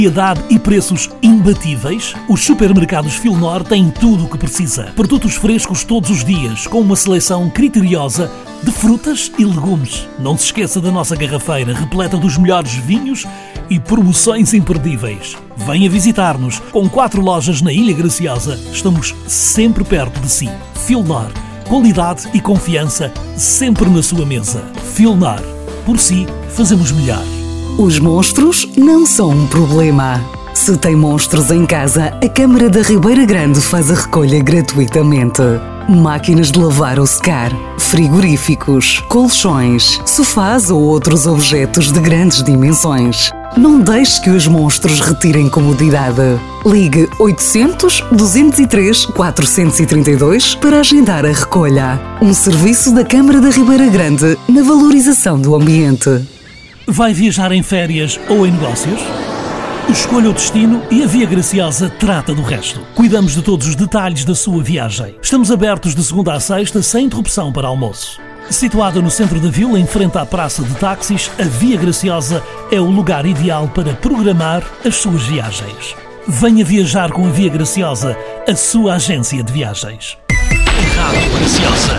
Variedade e preços imbatíveis? Os supermercados Filnor têm tudo o que precisa. Produtos frescos todos os dias, com uma seleção criteriosa de frutas e legumes. Não se esqueça da nossa garrafeira, repleta dos melhores vinhos e promoções imperdíveis. Venha visitar-nos. Com 4 lojas na Ilha Graciosa, estamos sempre perto de si. Filnor. Qualidade e confiança sempre na sua mesa. Filnor. Por si, fazemos melhor. Os monstros não são um problema. Se tem monstros em casa, a Câmara da Ribeira Grande faz a recolha gratuitamente. Máquinas de lavar ou secar, frigoríficos, colchões, sofás ou outros objetos de grandes dimensões. Não deixe que os monstros retirem comodidade. Ligue 800 203 432 para agendar a recolha. Um serviço da Câmara da Ribeira Grande na valorização do ambiente. Vai viajar em férias ou em negócios? Escolha o destino e a Via Graciosa trata do resto. Cuidamos de todos os detalhes da sua viagem. Estamos abertos de segunda a sexta, sem interrupção para almoço. Situada no centro da vila, em frente à praça de táxis, a Via Graciosa é o lugar ideal para programar as suas viagens. Venha viajar com a Via Graciosa, a sua agência de viagens. Rádio Graciosa.